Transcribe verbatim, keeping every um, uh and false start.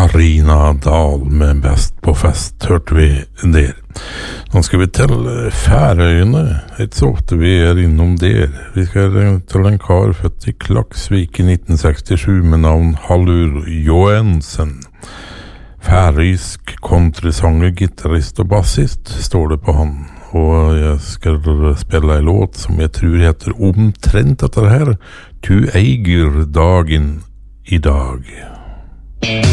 Marina Dahl med Best på fest, hørte vi der. Nå skal vi til Færøyene, et så ofte vi er innom der. Vi skal til en kar født i Klaksvik i nitten sekstisju med navn Hallur Joensen. Færøysk kontrisanger, gitarist og bassist står det på han. Og jeg skal spille en låt som jeg tror heter omtrent dette her. Tu eiger dagen i dag.